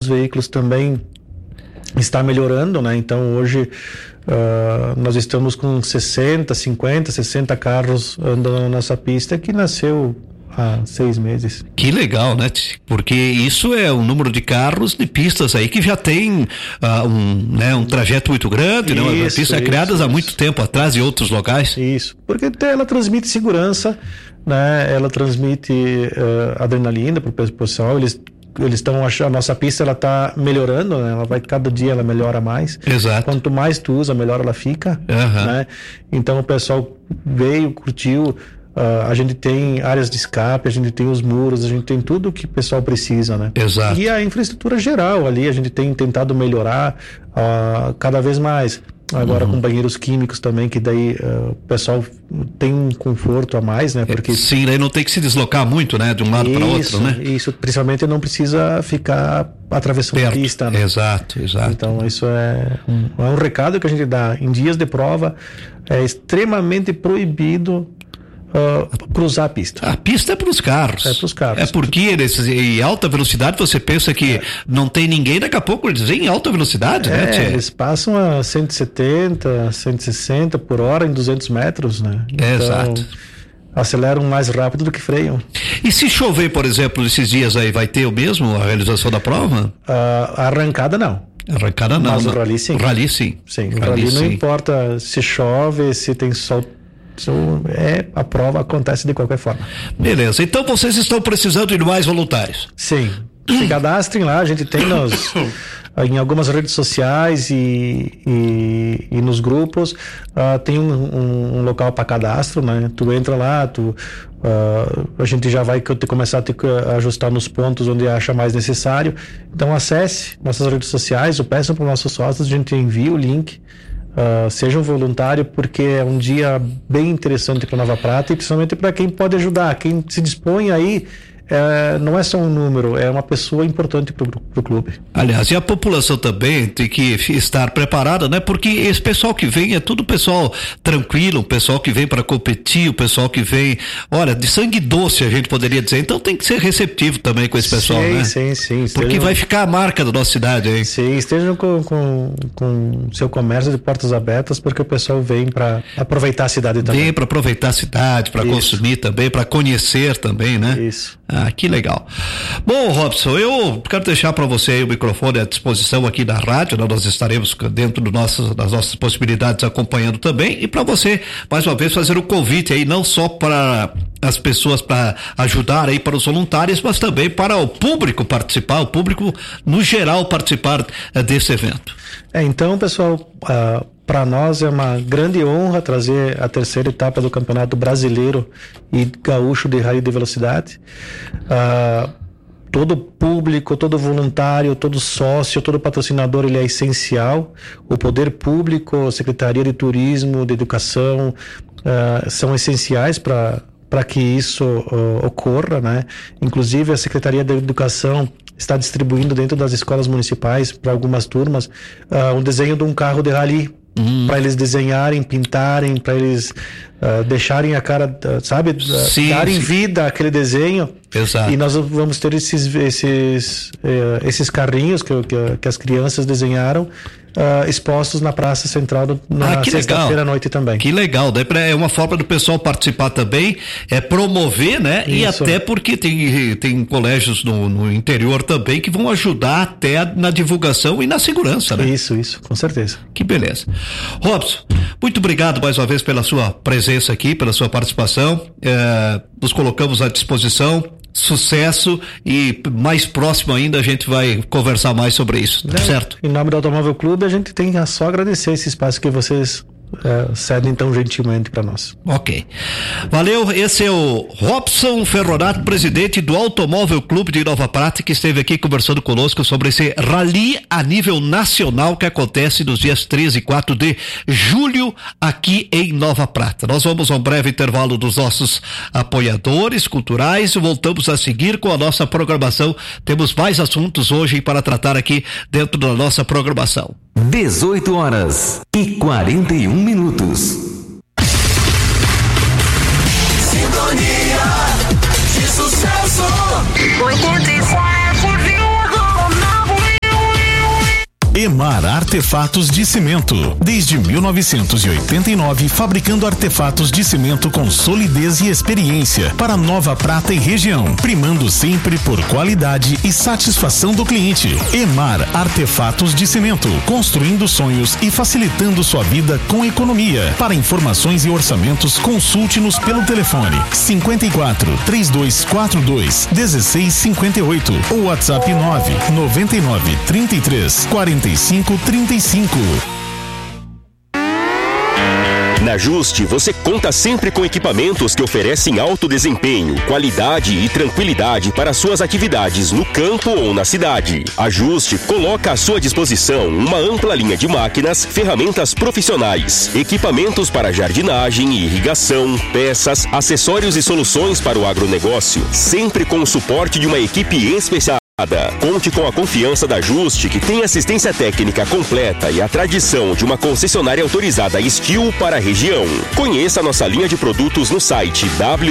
veículos também está melhorando, né? Então hoje nós estamos com 60, 50, 60 carros andando na nossa pista, que nasceu há 6 meses. Que legal, né? Porque isso é um número de carros, de pistas aí que já tem um trajeto muito grande, né? Pistas criadas há muito tempo atrás em outros locais. Isso, porque ela transmite segurança, né? Ela transmite adrenalina para o pessoal. Eles estão achando, a nossa pista ela está melhorando, né? Cada dia ela melhora mais. Exato. Quanto mais tu usa, melhor ela fica, né? Então o pessoal veio, curtiu. A gente tem áreas de escape, a gente tem os muros, a gente tem tudo o que o pessoal precisa, né? Exato. E a infraestrutura geral ali, a gente tem tentado melhorar cada vez mais. Agora com banheiros químicos também, que daí o pessoal tem um conforto a mais, né? Porque sim, daí não tem que se deslocar muito, né? De um lado para outro, né? Isso, principalmente não precisa ficar atravessando a pista, né? Exato. Então isso é um recado que a gente dá. Em dias de prova é extremamente proibido cruzar a pista. A pista é para os carros. É para os carros. É porque em alta velocidade você pensa que não tem ninguém, daqui a pouco eles vêm em alta velocidade, né, tchê? Eles passam a 170, 160 por hora em 200 metros, né? Então, exato. Aceleram mais rápido do que freiam. E se chover, por exemplo, esses dias aí, vai ter o mesmo a realização da prova? A arrancada não. Arrancada não. Mas o rally sim. O rally sim. Sim, o rally não importa se chove, se tem sol. A prova acontece de qualquer forma. Beleza, então vocês estão precisando de mais voluntários? Sim, se cadastrem lá, a gente tem em algumas redes sociais e nos grupos, tem um local para cadastro, né? Tu entra lá, a gente já vai começar a ajustar nos pontos onde acha mais necessário. Então acesse nossas redes sociais, ou peçam para os nossos sócios, a gente envia o link. Seja um voluntário, porque é um dia bem interessante para Nova Prata e principalmente para quem pode ajudar, quem se dispõe aí. Não é só um número, é uma pessoa importante pro clube. Aliás, e a população também tem que estar preparada, né? Porque esse pessoal que vem é tudo pessoal tranquilo, o pessoal que vem para competir, o pessoal que vem, olha, de sangue doce, a gente poderia dizer. Então tem que ser receptivo também com esse pessoal, né? Sim. Porque vai ficar a marca da nossa cidade aí. Sim, estejam com seu comércio de portas abertas, porque o pessoal vem para aproveitar a cidade também. Vem para aproveitar a cidade, para consumir também, para conhecer também, né? Isso. Que legal. Bom, Robson, eu quero deixar para você aí o microfone à disposição aqui da rádio, né? Nós estaremos dentro das nossas possibilidades acompanhando também, e para você, mais uma vez, fazer o convite aí, não só para as pessoas para ajudar aí para os voluntários, mas também para o público participar, o público no geral participar desse evento. Então, pessoal, para nós é uma grande honra trazer a terceira etapa do Campeonato Brasileiro e Gaúcho de Rally de Velocidade. Todo público, todo voluntário, todo sócio, todo patrocinador, ele é essencial. O poder público, a Secretaria de Turismo, de Educação, são essenciais para que isso ocorra, né? Inclusive a Secretaria da Educação está distribuindo dentro das escolas municipais para algumas turmas um desenho de um carro de rally, para eles desenharem, pintarem, para eles deixarem a cara, sabe, darem vida àquele desenho. Exato. E nós vamos ter esses carrinhos que as crianças desenharam expostos na Praça Central na sexta-feira à noite também. Que legal, é uma forma do pessoal participar também, promover, né? Isso. E até porque tem colégios no interior também que vão ajudar até na divulgação e na segurança, né? Isso, com certeza. Que beleza. Robson, muito obrigado mais uma vez pela sua presença aqui, pela sua participação. Nos colocamos à disposição. Sucesso, e mais próximo ainda a gente vai conversar mais sobre isso, certo? Em nome do Automóvel Clube, a gente tem a só agradecer esse espaço que vocês cedem tão gentilmente para nós. Ok. Valeu, esse é o Robson Ferronato, presidente do Automóvel Clube de Nova Prata, que esteve aqui conversando conosco sobre esse rally a nível nacional que acontece nos dias 13 e 4 de julho aqui em Nova Prata. Nós vamos a um breve intervalo dos nossos apoiadores culturais e voltamos a seguir com a nossa programação. Temos mais assuntos hoje para tratar aqui dentro da nossa programação. 18h41. Sintonia de sucesso 87,9 EMAR Artefatos de Cimento. Desde 1989, fabricando artefatos de cimento com solidez e experiência para Nova Prata e região, primando sempre por qualidade e satisfação do cliente. EMAR Artefatos de Cimento, construindo sonhos e facilitando sua vida com economia. Para informações e orçamentos, consulte-nos pelo telefone 54 3242 1658 ou WhatsApp 999 33 45 35. Na Juste, você conta sempre com equipamentos que oferecem alto desempenho, qualidade e tranquilidade para suas atividades no campo ou na cidade. A Juste coloca à sua disposição uma ampla linha de máquinas, ferramentas profissionais, equipamentos para jardinagem e irrigação, peças, acessórios e soluções para o agronegócio, sempre com o suporte de uma equipe especializada. Conte com a confiança da Juste, que tem assistência técnica completa e a tradição de uma concessionária autorizada Estil para a região. Conheça a nossa linha de produtos no site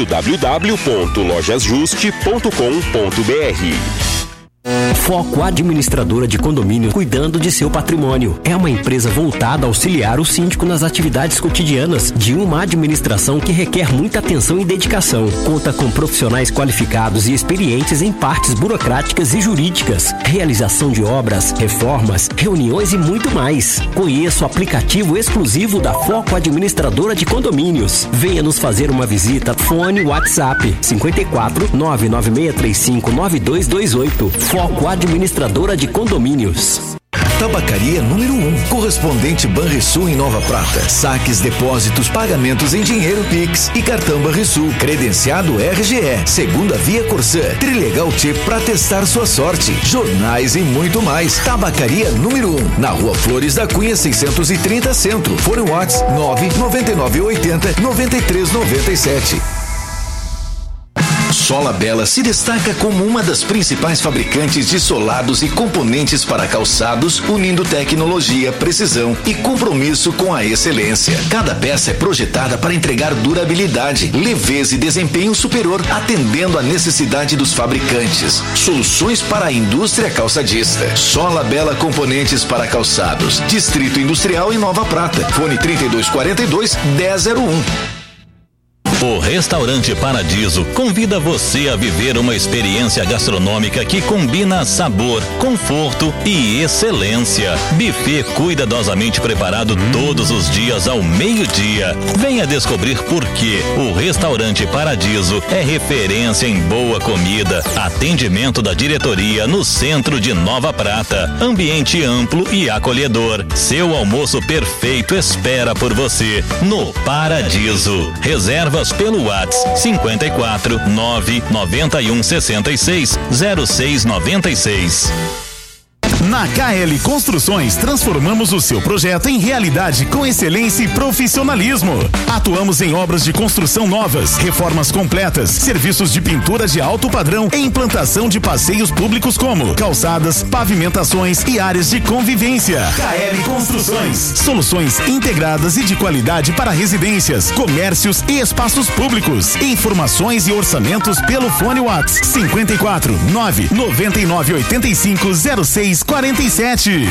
www.lojasjuste.com.br. Foco Administradora de Condomínio, cuidando de seu patrimônio. É uma empresa voltada a auxiliar o síndico nas atividades cotidianas de uma administração que requer muita atenção e dedicação. Conta com profissionais qualificados e experientes em partes burocráticas e jurídicas, realização de obras, reformas, reuniões e muito mais. Conheça o aplicativo exclusivo da Foco Administradora de Condomínios. Venha nos fazer uma visita. Fone WhatsApp 54 99635 9228. Foco Administradora de Condomínios. Tabacaria número 1, correspondente Banrisul em Nova Prata. Saques, depósitos, pagamentos em dinheiro Pix e cartão Banrisul. Credenciado RGE, segunda via Corsã, Trilegal T para testar sua sorte. Jornais e muito mais. Tabacaria número 1, na Rua Flores da Cunha 630 Centro. Fone WhatsApp 99980 9397. Sola Bela se destaca como uma das principais fabricantes de solados e componentes para calçados, unindo tecnologia, precisão e compromisso com a excelência. Cada peça é projetada para entregar durabilidade, leveza e desempenho superior, atendendo à necessidade dos fabricantes. Soluções para a indústria calçadista. Sola Bela Componentes para Calçados. Distrito Industrial em Nova Prata. Fone 3242 1001. O Restaurante Paradiso convida você a viver uma experiência gastronômica que combina sabor, conforto e excelência. Buffet cuidadosamente preparado todos os dias ao meio-dia. Venha descobrir por que o Restaurante Paradiso é referência em boa comida, atendimento da diretoria no centro de Nova Prata, ambiente amplo e acolhedor. Seu almoço perfeito espera por você no Paradiso. Reservas pelo WhatsApp 54 991 66 0696. Na KL Construções, transformamos o seu projeto em realidade com excelência e profissionalismo. Atuamos em obras de construção novas, reformas completas, serviços de pintura de alto padrão e implantação de passeios públicos como calçadas, pavimentações e áreas de convivência. KL Construções, soluções integradas e de qualidade para residências, comércios e espaços públicos. Informações e orçamentos pelo fone WhatsApp 54 999 85 06 47.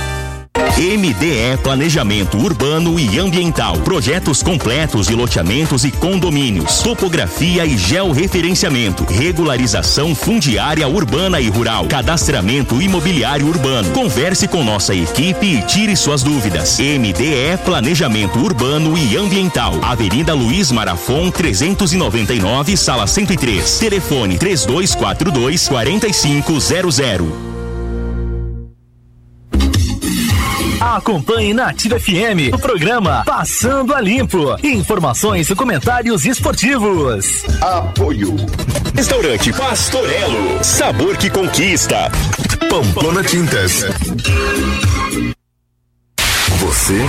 MDE Planejamento Urbano e Ambiental. Projetos completos de loteamentos e condomínios. Topografia e georreferenciamento. Regularização fundiária urbana e rural. Cadastramento imobiliário urbano. Converse com nossa equipe e tire suas dúvidas. MDE Planejamento Urbano e Ambiental. Avenida Luiz Marafon 399, Sala 103. Telefone 3242 4500. Acompanhe na Ativa FM o programa Passando a Limpo. Informações e comentários esportivos. Apoio. Restaurante Pastorello. Sabor que conquista. Pamplona Tintas. Você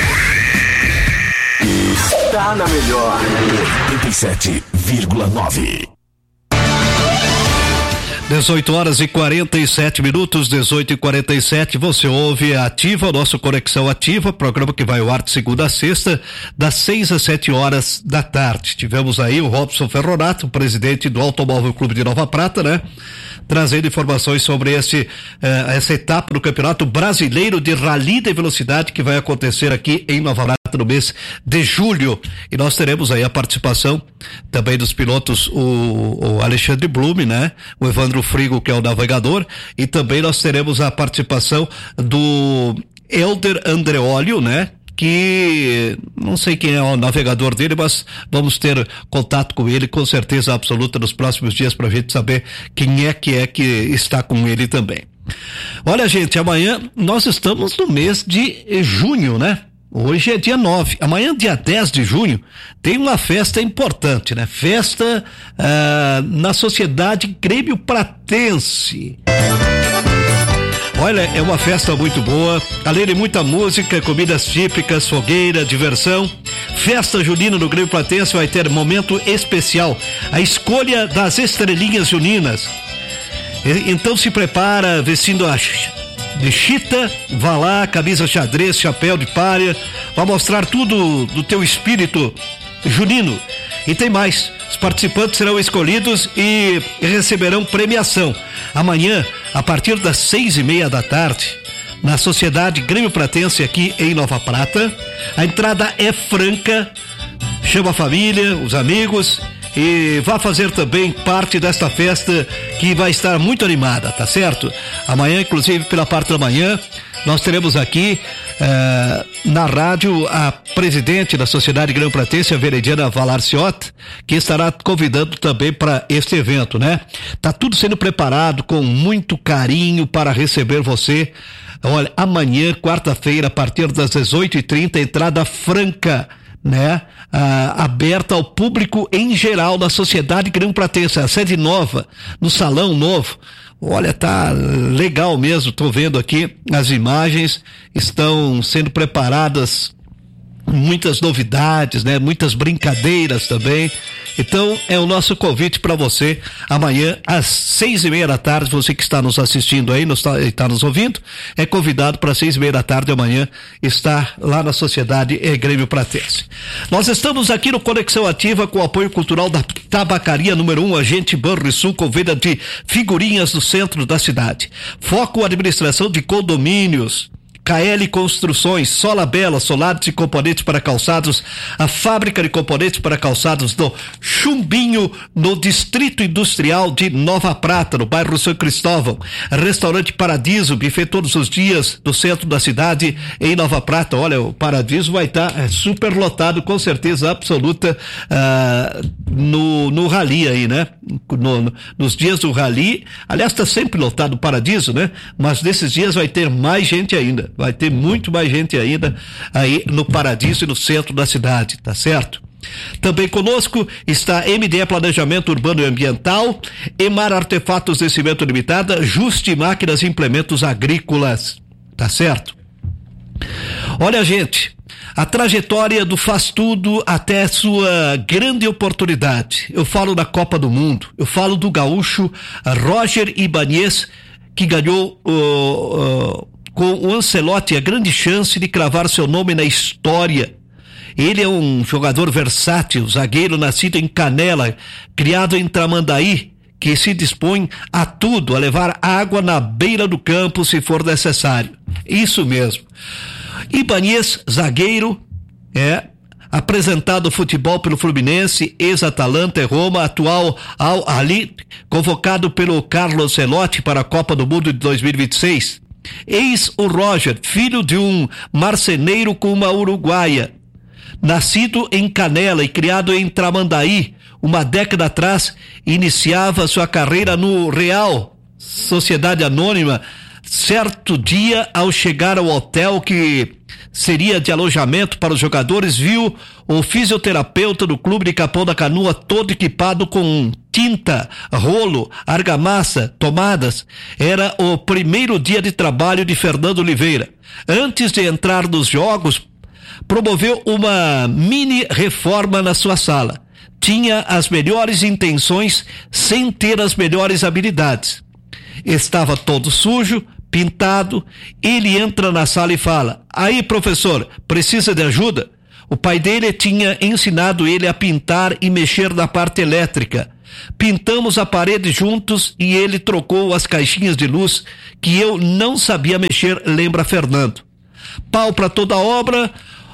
está na melhor 87,9. 18h47, 18h47, você ouve a Ativa, nosso Conexão Ativa, programa que vai ao ar de segunda a sexta, das 6 às 7 horas da tarde. Tivemos aí o Robson Ferronato, presidente do Automóvel Clube de Nova Prata, né? Trazendo informações sobre essa etapa do Campeonato Brasileiro de Rally de Velocidade que vai acontecer aqui em Nova Prata no mês de julho. E nós teremos aí a participação também dos pilotos, o Alexandre Blume, né? O Evandro Frigo, que é o navegador, e também nós teremos a participação do Elder Andreolio, né? Que não sei quem é o navegador dele, mas vamos ter contato com ele com certeza absoluta nos próximos dias pra gente saber quem é que está com ele também. Olha, gente, amanhã nós estamos no mês de junho, né? Hoje é dia 9, amanhã dia 10 de junho tem uma festa importante, né? Festa na Sociedade Grêmio Pratense. Olha, é uma festa muito boa, além de muita música, comidas típicas, fogueira, diversão. Festa junina no Grêmio Pratense vai ter momento especial, a escolha das estrelinhas juninas. Então se prepara vestindo de chita, vá lá, camisa xadrez, chapéu de palha, vai mostrar tudo do teu espírito junino. E tem mais, os participantes serão escolhidos e receberão premiação. Amanhã, a partir das 6:30 da tarde, na Sociedade Grêmio Pratense aqui em Nova Prata, a entrada é franca, chama a família, os amigos e vá fazer também parte desta festa que vai estar muito animada, tá certo? Amanhã, inclusive pela parte da manhã, nós teremos aqui na rádio a presidente da Sociedade Grêmio Pratense, a Verediana Valarciot, que estará convidando também para este evento, né? Tá tudo sendo preparado com muito carinho para receber você. Olha, amanhã, quarta-feira, a partir das 18h30, entrada franca, né? Aberta ao público em geral da Sociedade Grêmio Pratense, a sede nova, no salão novo. Olha, tá legal mesmo, tô vendo aqui as imagens, estão sendo preparadas muitas novidades, né? Muitas brincadeiras também. Então é o nosso convite para você amanhã às 6:30 da tarde. Você que está nos assistindo aí, está nos ouvindo, é convidado para 6:30 da tarde amanhã estar lá na Sociedade Grêmio Pratense. Nós estamos aqui no Conexão Ativa com o apoio cultural da Tabacaria número 1, Agente Banrisul, com venda de figurinhas no centro da cidade. Foco administração de condomínios. KL Construções, Sola Bela, solares e componentes para calçados, a fábrica de componentes para calçados do Chumbinho, no Distrito Industrial de Nova Prata, no bairro São Cristóvão. Restaurante Paradiso, buffet todos os dias, no centro da cidade, em Nova Prata. Olha, o Paradiso vai estar super lotado, com certeza absoluta, no rally aí, né? Nos dias do rally, aliás, está sempre lotado o Paradiso, né? Mas nesses dias vai ter mais gente ainda. Vai ter muito mais gente ainda aí no Paradiso e no centro da cidade, tá certo? Também conosco está MDE Planejamento Urbano e Ambiental, Emar Artefatos de Cimento Limitada, Juste Máquinas e Implementos Agrícolas, tá certo? Olha, gente, a trajetória do faz tudo até sua grande oportunidade. Eu falo da Copa do Mundo, eu falo do gaúcho Roger Ibanez, que ganhou com o Ancelotti a grande chance de cravar seu nome na história. Ele é um jogador versátil, zagueiro nascido em Canela, criado em Tramandaí, que se dispõe a tudo, a levar água na beira do campo se for necessário. Isso mesmo. Ibanez, zagueiro, apresentado futebol pelo Fluminense, ex-Atalanta e Roma, atual Al-Ahly, convocado pelo Carlos Ancelotti para a Copa do Mundo de 2026. Eis o Roger, filho de um marceneiro com uma uruguaia, nascido em Canela e criado em Tramandaí, uma década atrás, iniciava sua carreira no Real Sociedade Anônima. Certo dia, ao chegar ao hotel que seria de alojamento para os jogadores, viu o fisioterapeuta do clube de Capão da Canoa todo equipado com tinta, rolo, argamassa, tomadas. Era o primeiro dia de trabalho de Fernando Oliveira. Antes de entrar nos jogos, promoveu uma mini reforma na sua sala. tinha as melhores intenções sem ter as melhores habilidades. Estava todo sujo, pintado. Ele entra na sala e fala: aí, professor, precisa de ajuda? O pai dele tinha ensinado ele a pintar e mexer na parte elétrica. Pintamos a parede juntos e ele trocou as caixinhas de luz que eu não sabia mexer, lembra Fernando. Pau para toda a obra,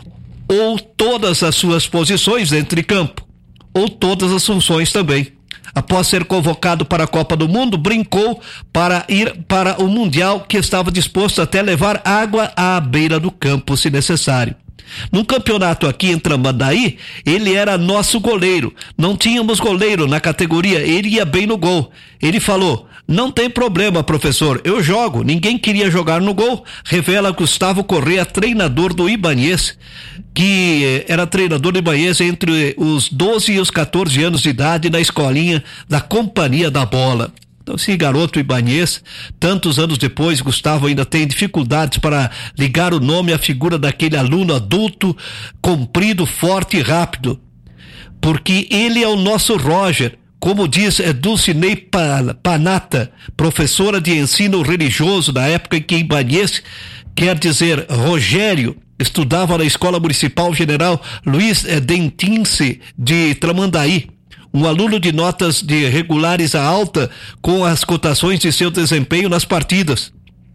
ou todas as suas posições dentro de campo, ou todas as funções também. Após ser convocado para a Copa do Mundo, brincou para ir para o Mundial, que estava disposto até levar água à beira do campo, se necessário. Num campeonato aqui em Tramandaí, ele era nosso goleiro. Não tínhamos goleiro na categoria, ele ia bem no gol. Ele falou: não tem problema, professor, eu jogo. Ninguém queria jogar no gol, revela Gustavo Correa, treinador do Ibanez, que era treinador do Ibanez entre os 12 e os 14 anos de idade na escolinha da Companhia da Bola. Então, esse garoto Ibanez, tantos anos depois, Gustavo ainda tem dificuldades para ligar o nome à figura daquele aluno adulto, comprido, forte e rápido. Porque ele é o nosso Roger, como diz Dulcinei Panata, professora de ensino religioso na época em que Ibanez, quer dizer Rogério, estudava na Escola Municipal General Luiz Dentince de Tramandaí. Um aluno de notas de regulares a alta com as cotações de seu desempenho nas partidas.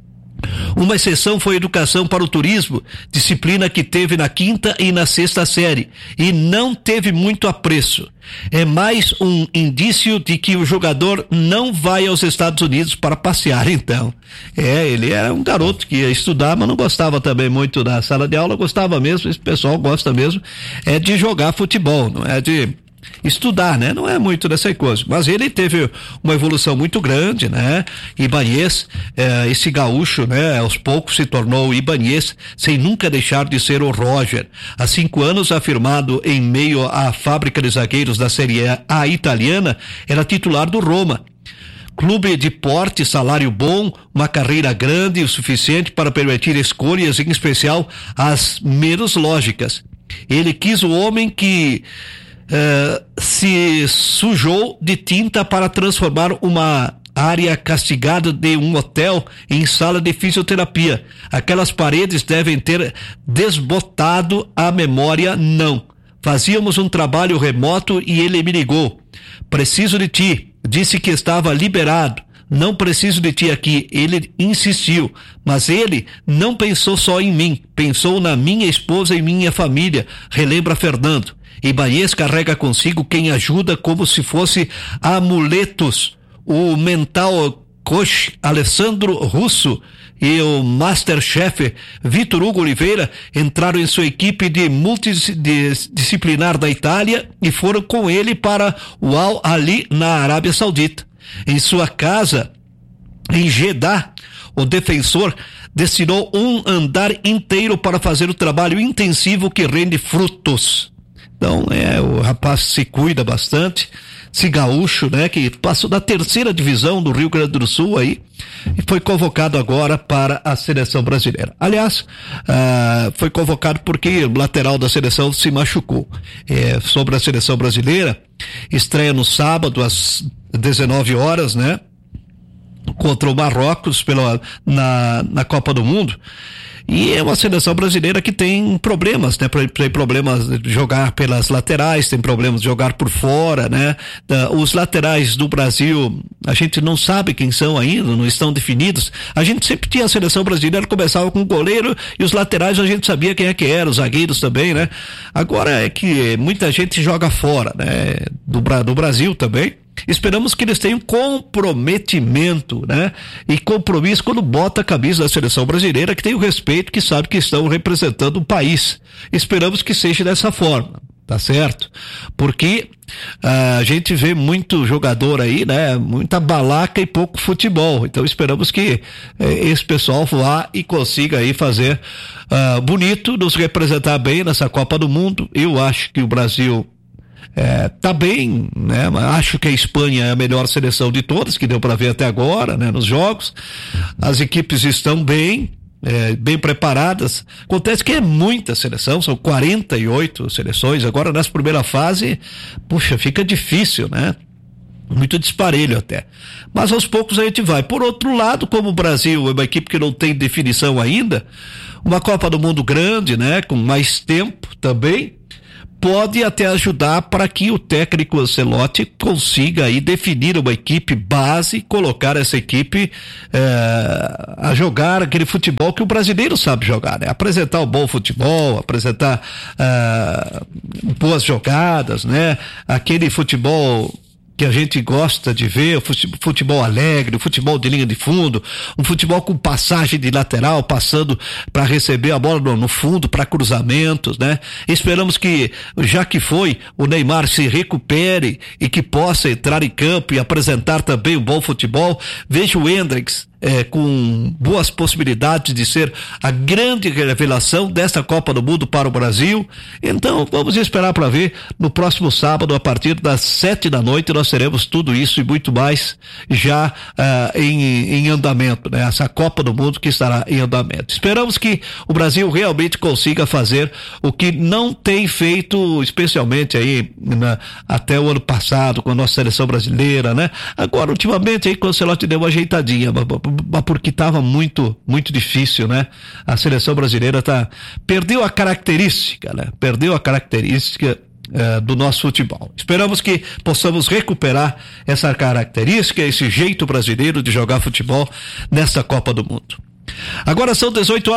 Uma exceção foi educação para o turismo, disciplina que teve na 5ª e na 6ª série, e não teve muito apreço. É mais um indício de que o jogador não vai aos Estados Unidos para passear, então. Ele era um garoto que ia estudar, mas não gostava também muito da sala de aula, gostava mesmo, esse pessoal gosta mesmo, de jogar futebol, não é de estudar, né? Não é muito dessa coisa, mas ele teve uma evolução muito grande, né? Ibanez, esse gaúcho, né? Aos poucos se tornou Ibanez, sem nunca deixar de ser o Roger. Há 5 anos, afirmado em meio à fábrica de zagueiros da Série A italiana, era titular do Roma. Clube de porte, salário bom, uma carreira grande o suficiente para permitir escolhas, em especial as menos lógicas. Ele quis o homem que se sujou de tinta para transformar uma área castigada de um hotel em sala de fisioterapia. Aquelas paredes devem ter desbotado a memória, não. Fazíamos um trabalho remoto e ele me ligou. Preciso de ti. Disse que estava liberado. Não preciso de ti aqui. Ele insistiu, mas ele não pensou só em mim, pensou na minha esposa e minha família, relembra Fernando. Ibanez carrega consigo quem ajuda como se fosse amuletos. O mental coach Alessandro Russo e o Masterchef Vitor Hugo Oliveira entraram em sua equipe de multidisciplinar da Itália e foram com ele para o Al Ahly na Arábia Saudita. Em sua casa, em Jeddah, o defensor destinou um andar inteiro para fazer o trabalho intensivo que rende frutos. Então, o rapaz se cuida bastante, esse gaúcho, né, que passou da 3ª divisão do Rio Grande do Sul aí, e foi convocado agora para a seleção brasileira. Aliás, foi convocado porque o lateral da seleção se machucou. Sobre a seleção brasileira, estreia no sábado às 19 horas, né, contra o Marrocos na Copa do Mundo. E é uma seleção brasileira que tem problemas, né? Tem problemas de jogar pelas laterais, tem problemas de jogar por fora, né? Os laterais do Brasil, a gente não sabe quem são ainda, não estão definidos. A gente sempre tinha a seleção brasileira, começava com o goleiro e os laterais a gente sabia quem é que era, os zagueiros também, né? Agora é que muita gente joga fora, né? Do Brasil também. Esperamos que eles tenham comprometimento, né? E compromisso quando bota a camisa da seleção brasileira, que tem o respeito, que sabe que estão representando o país. Esperamos que seja dessa forma, tá certo? Porque a gente vê muito jogador aí, né? Muita balaca e pouco futebol. Então esperamos que esse pessoal vá e consiga aí fazer bonito, nos representar bem nessa Copa do Mundo. Eu acho que o Brasil tá bem, né? Acho que a Espanha é a melhor seleção de todas, que deu para ver até agora, né? Nos jogos, as equipes estão bem, bem preparadas. Acontece que é muita seleção, são 48 seleções. Agora, nessa primeira fase, puxa, fica difícil, né? Muito disparelho até. Mas aos poucos a gente vai. Por outro lado, como o Brasil é uma equipe que não tem definição ainda, uma Copa do Mundo grande, né? Com mais tempo também, pode até ajudar para que o técnico Ancelotti consiga aí definir uma equipe base, colocar essa equipe a jogar aquele futebol que o brasileiro sabe jogar, né? Apresentar um bom futebol, apresentar boas jogadas, né? Aquele futebol que a gente gosta de ver, o futebol alegre, o futebol de linha de fundo, um futebol com passagem de lateral, passando para receber a bola no fundo, para cruzamentos, né? Esperamos que, já que foi, o Neymar se recupere e que possa entrar em campo e apresentar também um bom futebol. Veja o Hendrix com boas possibilidades de ser a grande revelação desta Copa do Mundo para o Brasil. Então vamos esperar para ver no próximo sábado, a partir das 19h, nós teremos tudo isso e muito mais já em andamento, né? Essa Copa do Mundo que estará em andamento. Esperamos que o Brasil realmente consiga fazer o que não tem feito, especialmente aí até o ano passado com a nossa seleção brasileira, né? Agora, ultimamente aí, com o Ancelotti deu uma ajeitadinha, porque estava muito difícil, né? A seleção brasileira perdeu a característica, né? Perdeu a característica do nosso futebol. Esperamos que possamos recuperar essa característica, esse jeito brasileiro de jogar futebol nesta Copa do Mundo. Agora são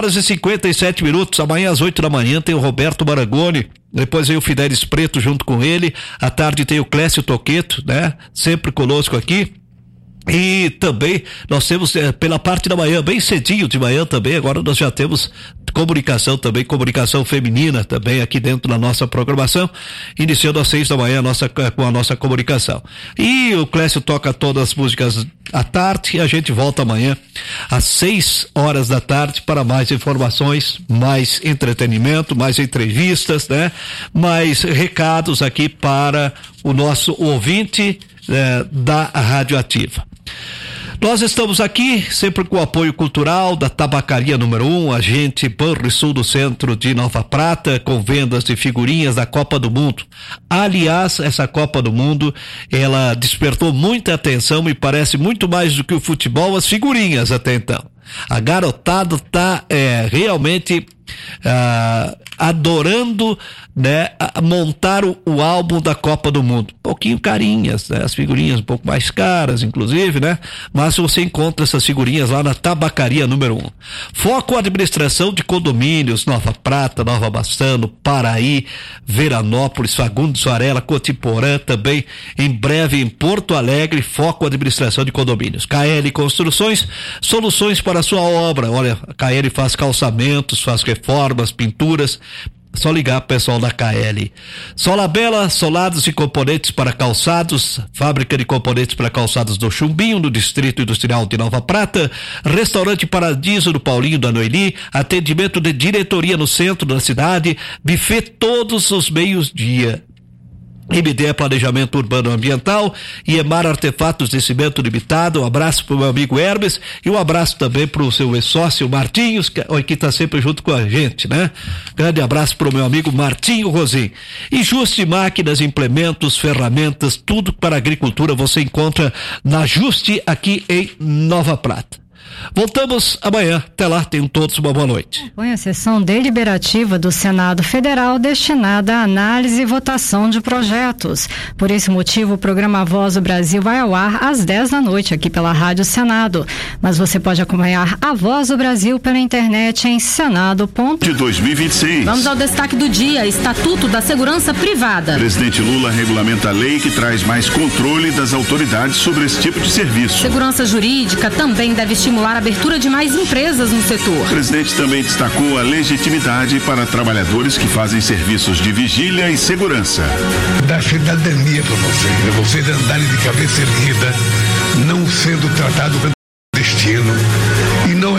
18h57. Amanhã às 8 da manhã tem o Roberto Marangoni. Depois vem o Fidelis Preto junto com ele. À tarde tem o Clécio Toqueto, né? Sempre conosco aqui. E também nós temos pela parte da manhã, bem cedinho de manhã também, agora nós já temos comunicação também, comunicação feminina também aqui dentro da nossa programação, iniciando às 6 da manhã com a nossa comunicação. E o Clécio toca todas as músicas à tarde e a gente volta amanhã às 6 horas da tarde para mais informações, mais entretenimento, mais entrevistas, né? Mais recados aqui para o nosso ouvinte da Rádio Ativa. Nós estamos aqui sempre com o apoio cultural da Tabacaria Número 1, agente Banrisul do centro de Nova Prata, com vendas de figurinhas da Copa do Mundo. Aliás, essa Copa do Mundo, ela despertou muita atenção e parece muito mais do que o futebol, as figurinhas até então. A garotada tá realmente adorando, né, montar o álbum da Copa do Mundo. Um pouquinho carinhas, né? As figurinhas um pouco mais caras, inclusive, né? Mas você encontra essas figurinhas lá na Tabacaria Número 1. Foco administração de condomínios, Nova Prata, Nova Bassano, Paraí, Veranópolis, Fagundes Varela, Cotiporã, também em breve em Porto Alegre. Foco administração de condomínios. KL Construções, soluções para a sua obra. Olha, a KL faz calçamentos, faz reformas, pinturas. Só ligar pro pessoal da KL. Solabela, solados e componentes para calçados, fábrica de componentes para calçados do Chumbinho, no Distrito Industrial de Nova Prata. Restaurante Paradiso do Paulinho da Noeli, atendimento de diretoria no centro da cidade, buffet todos os meios-dia. MDE Planejamento Urbano Ambiental, IEMAR Artefatos de Cimento Limitado. Um abraço pro meu amigo Hermes e um abraço também pro seu ex-sócio Martinhos, que tá sempre junto com a gente, né? Grande abraço pro meu amigo Martinho Rosim. E Juste Máquinas, Implementos, Ferramentas, tudo para agricultura você encontra na Juste aqui em Nova Prata. Voltamos amanhã. Até lá, tenham todos uma boa noite. Põe a sessão deliberativa do Senado Federal destinada à análise e votação de projetos. Por esse motivo, o programa Voz do Brasil vai ao ar às 10 da noite aqui pela Rádio Senado. Mas você pode acompanhar a Voz do Brasil pela internet em senado. De 2026. Vamos ao destaque do dia: Estatuto da Segurança Privada. Presidente Lula regulamenta a lei que traz mais controle das autoridades sobre esse tipo de serviço. Segurança jurídica também deve estimular a abertura de mais empresas no setor. O presidente também destacou a legitimidade para trabalhadores que fazem serviços de vigília e segurança. Da cidadania para vocês andarem de cabeça erguida, não sendo tratado como destino e não recebendo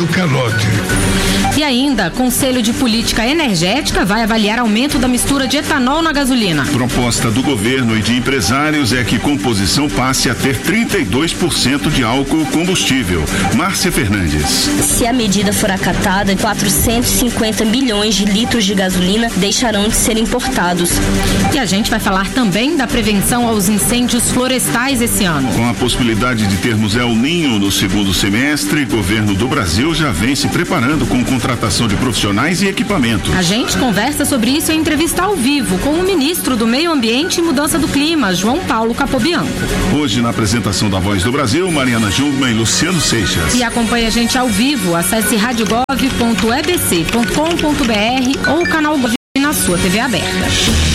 recebendo calote. E ainda, Conselho de Política Energética vai avaliar aumento da mistura de etanol na gasolina. Proposta do governo e de empresários é que composição passe a ter 32% de álcool combustível. Márcia Fernandes. Se a medida for acatada, 450 milhões de litros de gasolina deixarão de ser importados. E a gente vai falar também da prevenção aos incêndios florestais esse ano. Com a possibilidade de termos El Ninho no segundo semestre, o governo do Brasil já vem se preparando com contratação de profissionais e equipamentos. A gente conversa sobre isso em entrevista ao vivo com o ministro do Meio Ambiente e Mudança do Clima, João Paulo Capobianco. Hoje, na apresentação da Voz do Brasil, Mariana Jungmann e Luciano Seixas. E acompanhe a gente ao vivo, acesse radiogov.ebc.com.br ou o canal Gov na sua TV aberta.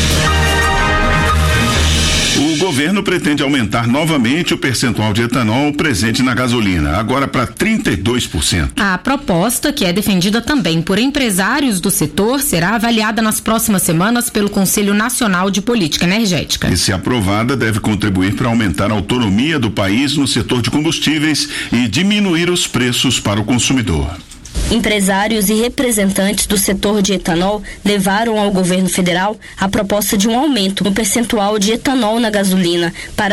O governo pretende aumentar novamente o percentual de etanol presente na gasolina, agora para 32%. A proposta, que é defendida também por empresários do setor, será avaliada nas próximas semanas pelo Conselho Nacional de Política Energética. E, se aprovada, deve contribuir para aumentar a autonomia do país no setor de combustíveis e diminuir os preços para o consumidor. Empresários e representantes do setor de etanol levaram ao governo federal a proposta de um aumento no percentual de etanol na gasolina para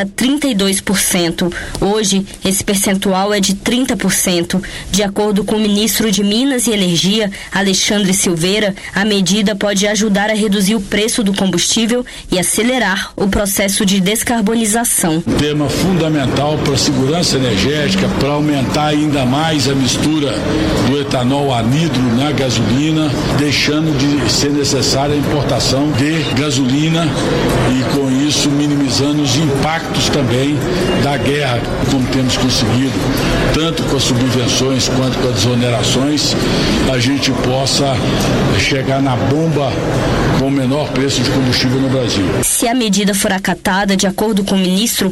32%. Hoje, esse percentual é de 30%. De acordo com o ministro de Minas e Energia, Alexandre Silveira, a medida pode ajudar a reduzir o preço do combustível e acelerar o processo de descarbonização. Tema fundamental para a segurança energética, para aumentar ainda mais a mistura do etanol anidro na gasolina, deixando de ser necessária a importação de gasolina e, com isso, minimizando os impactos também da guerra, como temos conseguido, tanto com as subvenções quanto com as desonerações, a gente possa chegar na bomba com o menor preço de combustível no Brasil. Se a medida for acatada, de acordo com o ministro,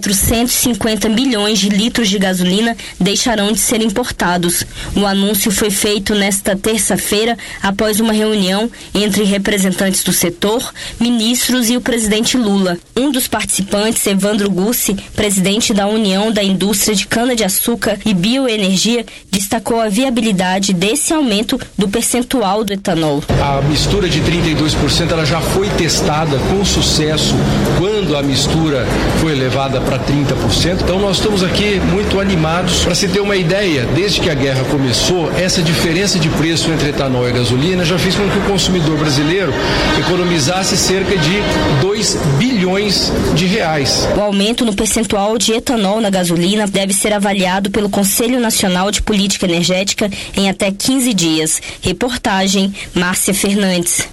450 milhões de litros de gasolina deixarão de ser importados. O anúncio foi feito nesta terça-feira após uma reunião entre representantes do setor, ministros e o presidente Lula. Um dos participantes, Evandro Gussi, presidente da União da Indústria de Cana-de-Açúcar e Bioenergia, destacou a viabilidade desse aumento do percentual do etanol. A mistura de 32% ela já foi testada com sucesso quando a mistura foi elevada para 30%. Então nós estamos aqui muito animados. Para se ter uma ideia, desde que a guerra começou, essa diferença de preço entre etanol e gasolina já fez com que o consumidor brasileiro economizasse cerca de 2 bilhões de reais. O aumento no percentual de etanol na gasolina deve ser avaliado pelo Conselho Nacional de Política Energética em até 15 dias. Reportagem Márcia Fernandes.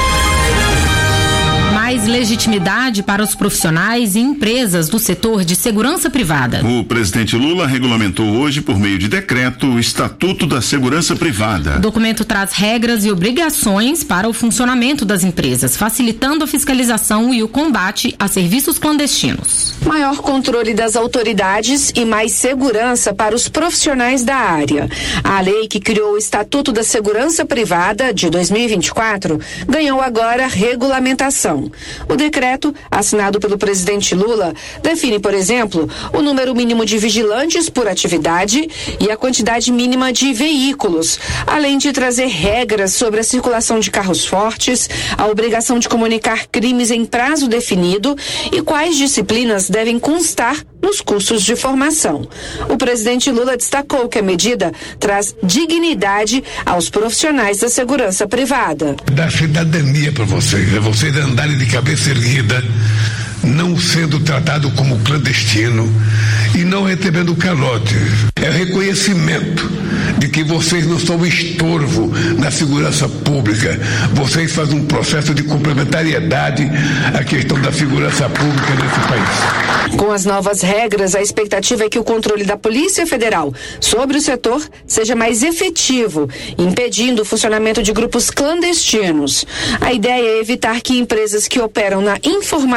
Mais legitimidade para os profissionais e empresas do setor de segurança privada. O presidente Lula regulamentou hoje, por meio de decreto, o Estatuto da Segurança Privada. O documento traz regras e obrigações para o funcionamento das empresas, facilitando a fiscalização e o combate a serviços clandestinos. Maior controle das autoridades e mais segurança para os profissionais da área. A lei que criou o Estatuto da Segurança Privada de 2024 ganhou agora regulamentação. O decreto, assinado pelo presidente Lula, define, por exemplo, o número mínimo de vigilantes por atividade e a quantidade mínima de veículos, além de trazer regras sobre a circulação de carros fortes, a obrigação de comunicar crimes em prazo definido e quais disciplinas devem constar nos cursos de formação. O presidente Lula destacou que a medida traz dignidade aos profissionais da segurança privada. Dar cidadania para vocês, é vocês andarem de cabeça erguida, não sendo tratado como clandestino e não recebendo calote. É reconhecimento de que vocês não são estorvo na segurança pública. Vocês fazem um processo de complementariedade à questão da segurança pública nesse país. Com as novas regras, a expectativa é que o controle da Polícia Federal sobre o setor seja mais efetivo, impedindo o funcionamento de grupos clandestinos. A ideia é evitar que empresas que operam na informalidade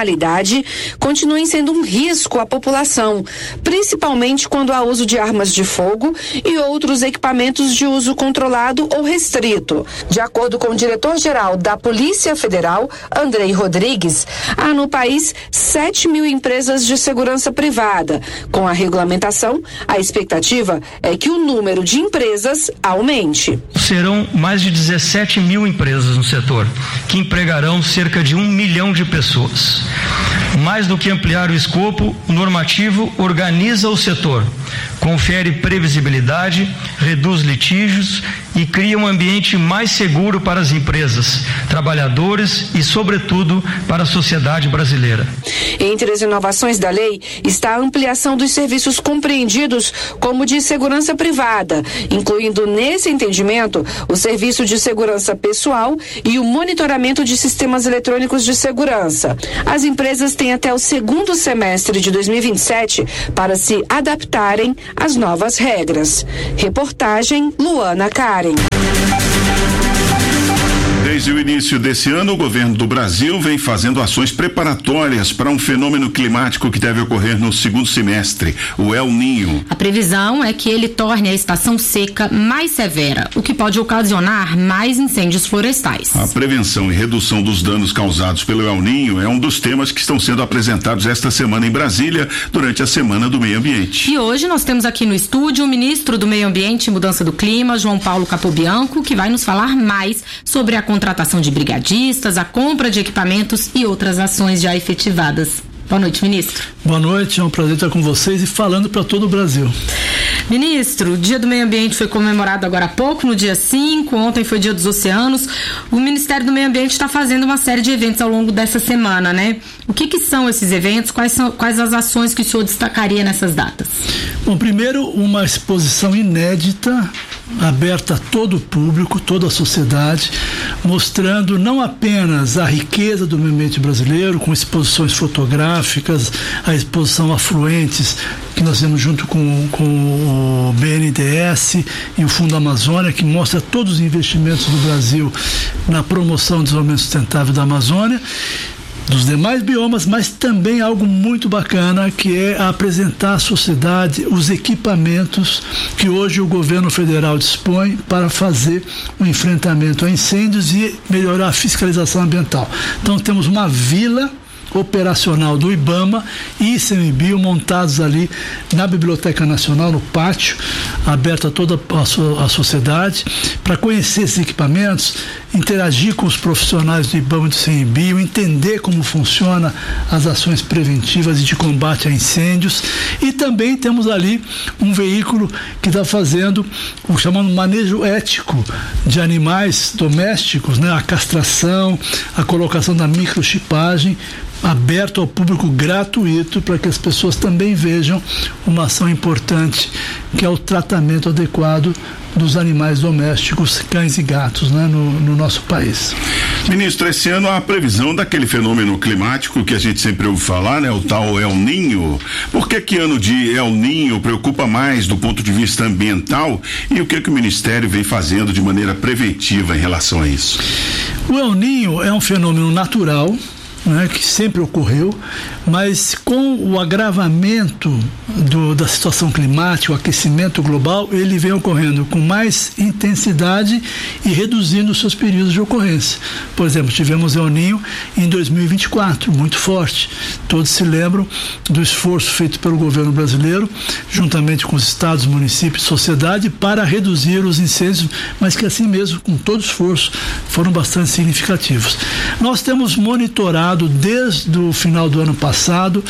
cidade continuem sendo um risco à população, principalmente quando há uso de armas de fogo e outros equipamentos de uso controlado ou restrito. De acordo com o diretor-geral da Polícia Federal, Andrei Rodrigues, há no país 7 mil empresas de segurança privada. Com a regulamentação, a expectativa é que o número de empresas aumente. Serão mais de 17 mil empresas no setor, que empregarão cerca de 1 milhão de pessoas. Mais do que ampliar o escopo, o normativo organiza o setor, confere previsibilidade, reduz litígios e cria um ambiente mais seguro para as empresas, trabalhadores e, sobretudo, para a sociedade brasileira. Entre as inovações da lei está a ampliação dos serviços compreendidos como de segurança privada, incluindo nesse entendimento o serviço de segurança pessoal e o monitoramento de sistemas eletrônicos de segurança. As empresas têm até o segundo semestre de 2027 para se adaptarem às novas regras. Reportagem Luana Karen. Desde o início desse ano, o governo do Brasil vem fazendo ações preparatórias para um fenômeno climático que deve ocorrer no segundo semestre, o El Niño. A previsão é que ele torne a estação seca mais severa, o que pode ocasionar mais incêndios florestais. A prevenção e redução dos danos causados pelo El Niño é um dos temas que estão sendo apresentados esta semana em Brasília, durante a Semana do Meio Ambiente. E hoje nós temos aqui no estúdio o ministro do Meio Ambiente e Mudança do Clima, João Paulo Capobianco, que vai nos falar mais sobre a contratação de brigadistas, a compra de equipamentos e outras ações já efetivadas. Boa noite, ministro. Boa noite, é um prazer estar com vocês e falando para todo o Brasil. Ministro, o Dia do Meio Ambiente foi comemorado agora há pouco, no dia 5, ontem foi Dia dos Oceanos. O Ministério do Meio Ambiente está fazendo uma série de eventos ao longo dessa semana, né? O que são esses eventos? Quais as ações que o senhor destacaria nessas datas? Bom, primeiro, uma exposição inédita, aberta a todo o público, toda a sociedade, mostrando não apenas a riqueza do meio ambiente brasileiro, com exposições fotográficas, a exposição Afluentes, que nós temos junto com o BNDES e o Fundo Amazônia, que mostra todos os investimentos do Brasil na promoção do desenvolvimento sustentável da Amazônia, dos demais biomas, mas também algo muito bacana, que é apresentar à sociedade os equipamentos que hoje o governo federal dispõe para fazer o enfrentamento a incêndios e melhorar a fiscalização ambiental. Então temos uma vila operacional do IBAMA e ICMBio montados ali na Biblioteca Nacional, no pátio, aberto a toda a sociedade, para conhecer esses equipamentos, interagir com os profissionais do IBAMA e do ICMBio, entender como funciona as ações preventivas e de combate a incêndios. E também temos ali um veículo que está fazendo o chamado manejo ético de animais domésticos, né? A castração, a colocação da microchipagem, aberto ao público, gratuito, para que as pessoas também vejam uma ação importante, que é o tratamento adequado dos animais domésticos, cães e gatos, né, no nosso país. Ministro, esse ano há a previsão daquele fenômeno climático que a gente sempre ouve falar, né, o tal El Niño. Por que ano de El Niño preocupa mais do ponto de vista ambiental e o que o Ministério vem fazendo de maneira preventiva em relação a isso? O El Niño é um fenômeno natural, né, que sempre ocorreu, mas com o agravamento da situação climática, o aquecimento global, ele vem ocorrendo com mais intensidade e reduzindo os seus períodos de ocorrência. Por exemplo, tivemos El Niño em 2024, muito forte. Todos se lembram do esforço feito pelo governo brasileiro, juntamente com os estados, municípios e sociedade, para reduzir os incêndios, mas que assim mesmo, com todo esforço, foram bastante significativos. Nós temos monitorado desde o final do ano passado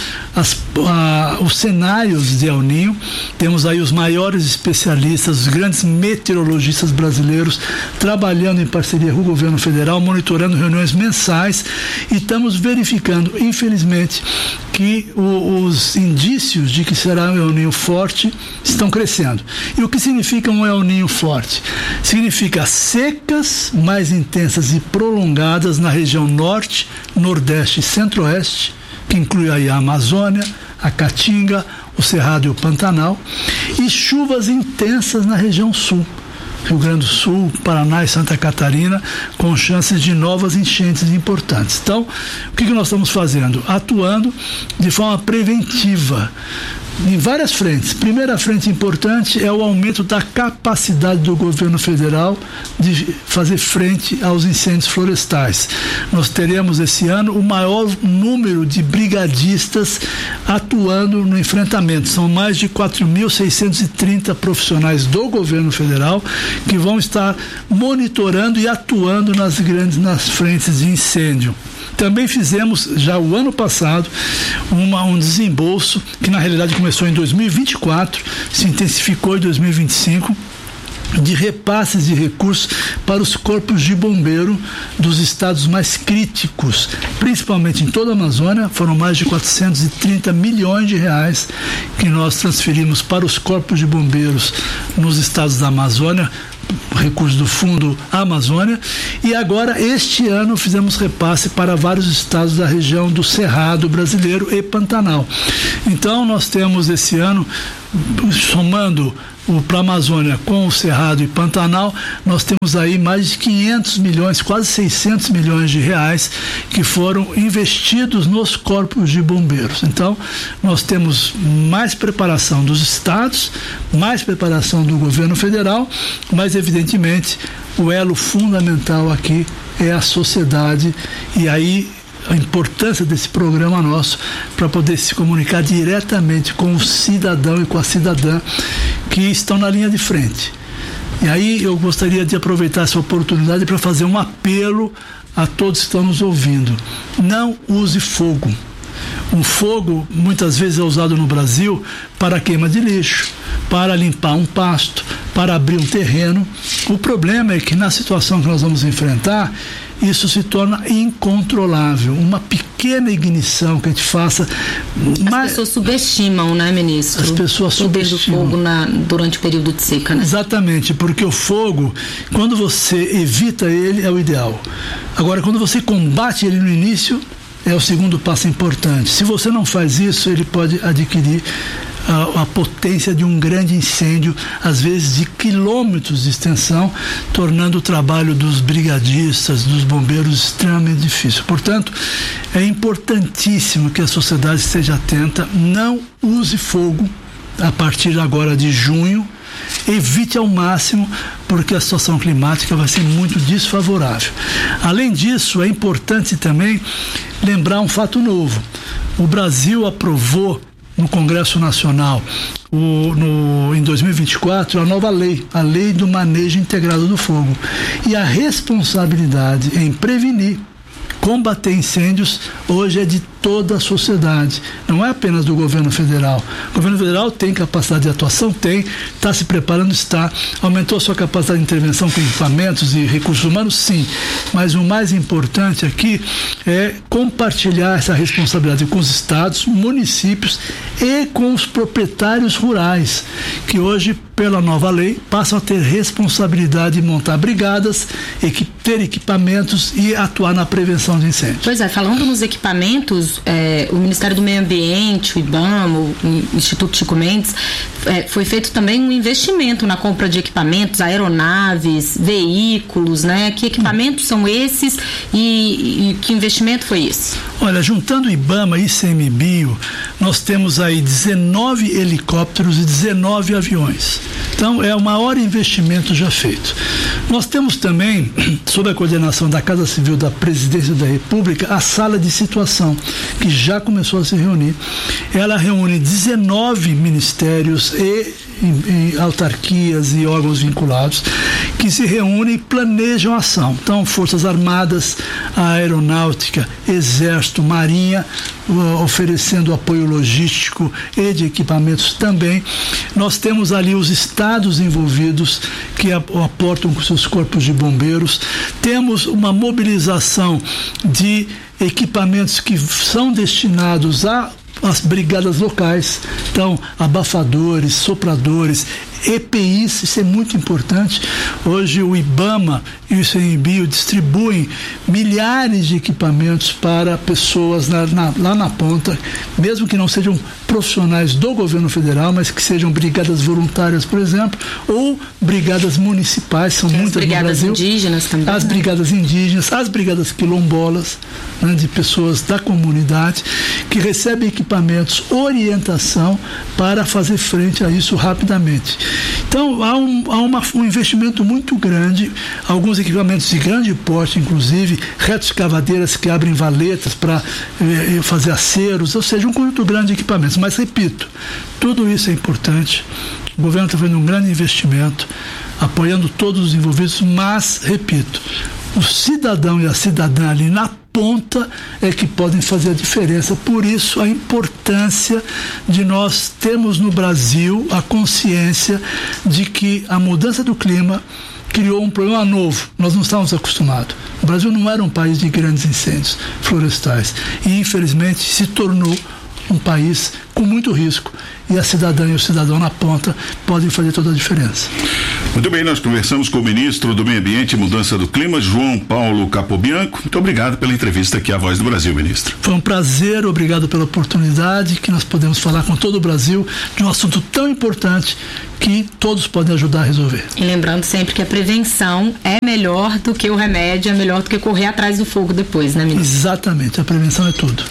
os cenários de El Niño. Temos aí os maiores especialistas, os grandes meteorologistas brasileiros trabalhando em parceria com o governo federal, monitorando reuniões mensais, e estamos verificando, infelizmente, que os indícios de que será um El Niño forte estão crescendo. E o que significa um El Niño forte? Significa secas mais intensas e prolongadas na região norte, nordeste e centro-oeste, que inclui aí a Amazônia, a Caatinga, o Cerrado e o Pantanal, e chuvas intensas na região sul, Rio Grande do Sul, Paraná e Santa Catarina, com chances de novas enchentes importantes. Então, o que nós estamos fazendo? Atuando de forma preventiva em várias frentes. Primeira frente importante é o aumento da capacidade do governo federal de fazer frente aos incêndios florestais. Nós teremos esse ano o maior número de brigadistas atuando no enfrentamento. São mais de 4.630 profissionais do governo federal que vão estar monitorando e atuando nas frentes de incêndio. Também fizemos, já o ano passado, um desembolso, que na realidade começou em 2024, se intensificou em 2025, de repasses de recursos para os corpos de bombeiro dos estados mais críticos, principalmente em toda a Amazônia. Foram mais de 430 milhões de reais que nós transferimos para os corpos de bombeiros nos estados da Amazônia, recursos do Fundo Amazônia, e agora este ano fizemos repasse para vários estados da região do Cerrado brasileiro e Pantanal. Então nós temos esse ano, somando para a Amazônia com o Cerrado e Pantanal, nós temos aí mais de 500 milhões, quase 600 milhões de reais que foram investidos nos corpos de bombeiros. Então, nós temos mais preparação dos estados, mais preparação do governo federal, mas evidentemente o elo fundamental aqui é a sociedade, e aí a importância desse programa nosso para poder se comunicar diretamente com o cidadão e com a cidadã que estão na linha de frente. E aí eu gostaria de aproveitar essa oportunidade para fazer um apelo a todos que estão nos ouvindo. Não use fogo. O fogo muitas vezes é usado no Brasil para queima de lixo, para limpar um pasto, para abrir um terreno. O problema é que na situação que nós vamos enfrentar, isso se torna incontrolável. Uma pequena ignição que a gente faça... As pessoas subestimam, né, ministro? As pessoas subestimam. O poder do fogo durante o período de seca, né? Exatamente, porque o fogo, quando você evita ele, é o ideal. Agora, quando você combate ele no início, é o segundo passo importante. Se você não faz isso, ele pode adquirir a potência de um grande incêndio, às vezes de quilômetros de extensão, tornando o trabalho dos brigadistas, dos bombeiros extremamente difícil. Portanto, é importantíssimo que a sociedade esteja atenta, não use fogo a partir agora de junho, evite ao máximo, porque a situação climática vai ser muito desfavorável. Além disso, é importante também lembrar um fato novo. O Brasil aprovou no Congresso Nacional, em 2024, a nova lei, a Lei do Manejo Integrado do Fogo. E a responsabilidade em prevenir, combater incêndios, hoje é de toda a sociedade, não é apenas do governo federal. O governo federal tem capacidade de atuação, está se preparando, aumentou a sua capacidade de intervenção com equipamentos e recursos humanos, sim, mas o mais importante aqui é compartilhar essa responsabilidade com os estados, municípios e com os proprietários rurais, que hoje, pela nova lei, passam a ter responsabilidade de montar brigadas, ter equipamentos e atuar na prevenção de incêndios. Pois é, falando nos equipamentos, o Ministério do Meio Ambiente, o IBAMA, o Instituto Chico Mendes, foi feito também um investimento na compra de equipamentos, aeronaves, veículos, né? Que equipamentos são esses e que investimento foi esse? Olha, juntando o IBAMA e ICMBio, nós temos aí 19 helicópteros e 19 aviões. Então, é o maior investimento já feito. Nós temos também, sob a coordenação da Casa Civil da Presidência da República, a sala de situação, que já começou a se reunir. Ela reúne 19 ministérios e autarquias e órgãos vinculados que se reúnem e planejam a ação. Então, Forças Armadas, a Aeronáutica, Exército, Marinha, oferecendo apoio logístico e de equipamentos também. Nós temos ali os estados envolvidos que aportam com seus corpos de bombeiros. Temos uma mobilização de equipamentos que são destinados às brigadas locais, então abafadores, sopradores, EPIs, isso é muito importante. Hoje o IBAMA e o ICMBio distribuem milhares de equipamentos para pessoas lá na ponta, mesmo que não sejam profissionais do governo federal, mas que sejam brigadas voluntárias, por exemplo, ou brigadas municipais, são muitas no Brasil. As brigadas indígenas também. As brigadas indígenas, as brigadas quilombolas, né, de pessoas da comunidade, que recebem equipamentos, orientação para fazer frente a isso rapidamente. Então, há um investimento muito grande, alguns equipamentos de grande porte, inclusive retroescavadeiras que abrem valetas para fazer aceros, ou seja, um conjunto grande de equipamentos. Mas, repito, tudo isso é importante. O governo está fazendo um grande investimento, apoiando todos os envolvidos, mas, repito, o cidadão e a cidadã ali na ponta é que podem fazer a diferença. Por isso a importância de nós termos no Brasil a consciência de que a mudança do clima criou um problema novo. Nós não estávamos acostumados. O Brasil não era um país de grandes incêndios florestais e infelizmente se tornou um país com muito risco, e a cidadã e o cidadão na ponta podem fazer toda a diferença. Muito bem, nós conversamos com o ministro do Meio Ambiente e Mudança do Clima, João Paulo Capobianco. Muito obrigado pela entrevista aqui à Voz do Brasil, ministro. Foi um prazer, obrigado pela oportunidade que nós podemos falar com todo o Brasil de um assunto tão importante que todos podem ajudar a resolver. E lembrando sempre que a prevenção é melhor do que o remédio, é melhor do que correr atrás do fogo depois, né, ministro? Exatamente, a prevenção é tudo.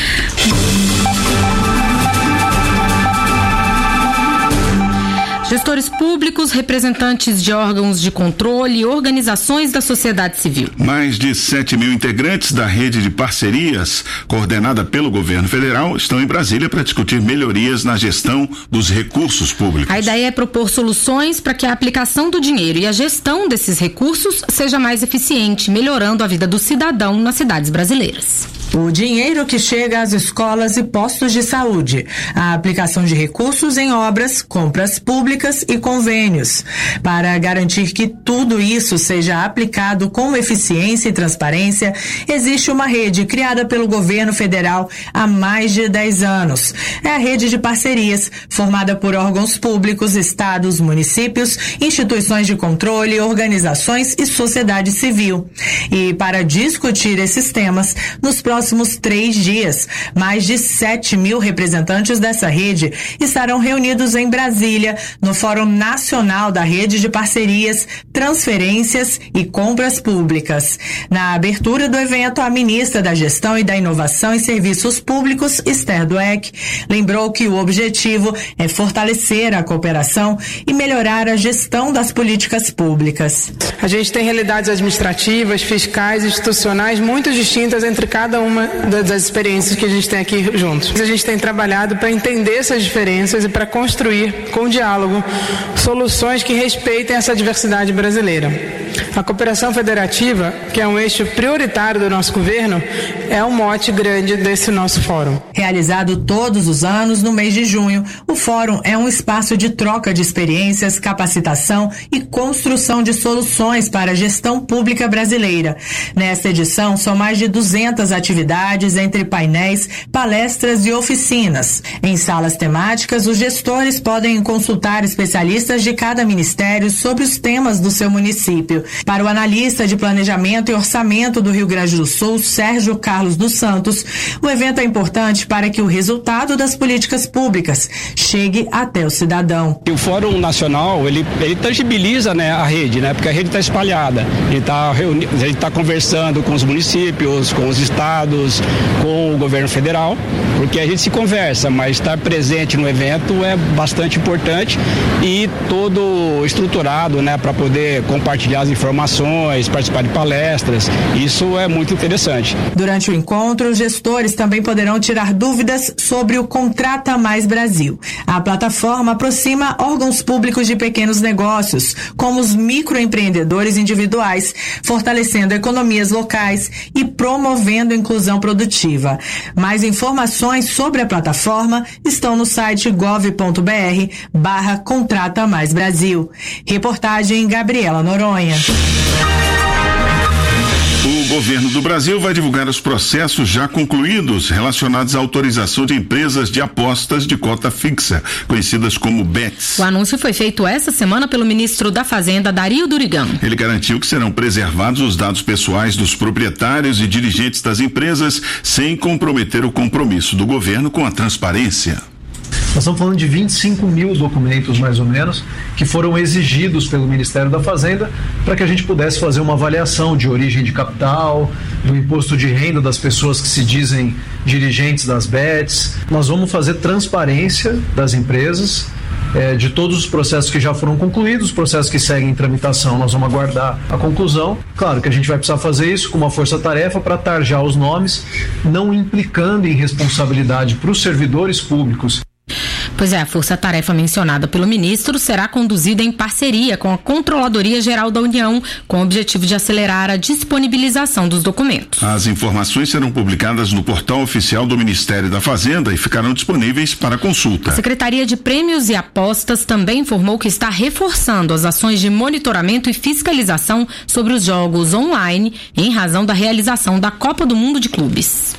Gestores públicos, representantes de órgãos de controle e organizações da sociedade civil. Mais de 7 mil integrantes da rede de parcerias, coordenada pelo governo federal, estão em Brasília para discutir melhorias na gestão dos recursos públicos. A ideia é propor soluções para que a aplicação do dinheiro e a gestão desses recursos seja mais eficiente, melhorando a vida do cidadão nas cidades brasileiras. O dinheiro que chega às escolas e postos de saúde, a aplicação de recursos em obras, compras públicas e convênios. Para garantir que tudo isso seja aplicado com eficiência e transparência, existe uma rede criada pelo governo federal há mais de 10 anos. É a rede de parcerias, formada por órgãos públicos, estados, municípios, instituições de controle, organizações e sociedade civil. E para discutir esses temas, nos próximos 3 dias, mais de 7 mil representantes dessa rede estarão reunidos em Brasília, no Fórum Nacional da Rede de Parcerias, Transferências e Compras Públicas. Na abertura do evento, a ministra da Gestão e da Inovação em Serviços Públicos, Esther Dweck, lembrou que o objetivo é fortalecer a cooperação e melhorar a gestão das políticas públicas. A gente tem realidades administrativas, fiscais, institucionais muito distintas entre cada uma das experiências que a gente tem aqui juntos. A gente tem trabalhado para entender essas diferenças e para construir, com diálogo, soluções que respeitem essa diversidade brasileira. A cooperação federativa, que é um eixo prioritário do nosso governo, é um mote grande desse nosso fórum. Realizado todos os anos no mês de junho, o fórum é um espaço de troca de experiências, capacitação e construção de soluções para a gestão pública brasileira. Nesta edição, são mais de 200 atividades entre painéis, palestras e oficinas. Em salas temáticas, os gestores podem consultar especialistas de cada ministério sobre os temas do seu município. Para o analista de planejamento e orçamento do Rio Grande do Sul, Sérgio Carlos dos Santos, o evento é importante para que o resultado das políticas públicas chegue até o cidadão. O Fórum Nacional, ele tangibiliza, né, a rede, né, porque a rede está espalhada. A gente está conversando com os municípios, com os estados, com o governo federal, porque a gente se conversa, mas estar presente no evento é bastante importante e todo estruturado, né, para poder compartilhar as informações, participar de palestras. Isso é muito interessante. Durante o encontro, os gestores também poderão tirar dúvidas sobre o Contrata Mais Brasil. A plataforma aproxima órgãos públicos de pequenos negócios, como os microempreendedores individuais, fortalecendo economias locais e promovendo a inclusão produtiva. Mais informações sobre a plataforma estão no site gov.br/Contrata Mais Brasil. Reportagem Gabriela Noronha. O governo do Brasil vai divulgar os processos já concluídos relacionados à autorização de empresas de apostas de cota fixa, conhecidas como BETs. O anúncio foi feito essa semana pelo ministro da Fazenda, Dario Durigan. Ele garantiu que serão preservados os dados pessoais dos proprietários e dirigentes das empresas, sem comprometer o compromisso do governo com a transparência. Nós estamos falando de 25 mil documentos, mais ou menos, que foram exigidos pelo Ministério da Fazenda para que a gente pudesse fazer uma avaliação de origem de capital, do imposto de renda das pessoas que se dizem dirigentes das BETs. Nós vamos fazer transparência das empresas, de todos os processos que já foram concluídos, os processos que seguem em tramitação, nós vamos aguardar a conclusão. Claro que a gente vai precisar fazer isso com uma força-tarefa para tarjar os nomes, não implicando em responsabilidade para os servidores públicos. Pois é, a força-tarefa mencionada pelo ministro será conduzida em parceria com a Controladoria Geral da União, com o objetivo de acelerar a disponibilização dos documentos. As informações serão publicadas no portal oficial do Ministério da Fazenda e ficarão disponíveis para consulta. A Secretaria de Prêmios e Apostas também informou que está reforçando as ações de monitoramento e fiscalização sobre os jogos online em razão da realização da Copa do Mundo de Clubes.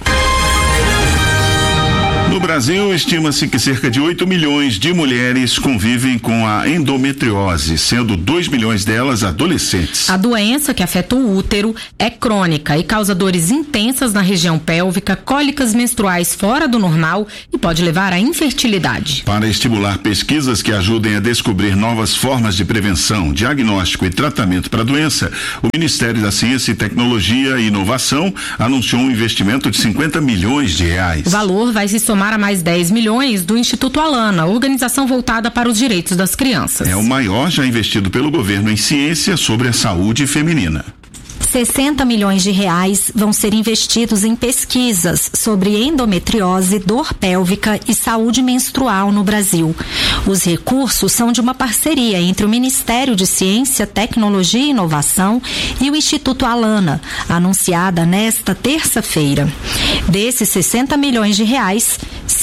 No Brasil, estima-se que cerca de 8 milhões de mulheres convivem com a endometriose, sendo 2 milhões delas adolescentes. A doença, que afeta o útero, é crônica e causa dores intensas na região pélvica, cólicas menstruais fora do normal e pode levar à infertilidade. Para estimular pesquisas que ajudem a descobrir novas formas de prevenção, diagnóstico e tratamento para a doença, o Ministério da Ciência e Tecnologia e Inovação anunciou um investimento de 50 milhões de reais. O valor vai se somar a mais 10 milhões do Instituto Alana, organização voltada para os direitos das crianças. É o maior já investido pelo governo em ciência sobre a saúde feminina. 60 milhões de reais vão ser investidos em pesquisas sobre endometriose, dor pélvica e saúde menstrual no Brasil. Os recursos são de uma parceria entre o Ministério de Ciência, Tecnologia e Inovação e o Instituto Alana, anunciada nesta terça-feira. Desses 60 milhões de reais,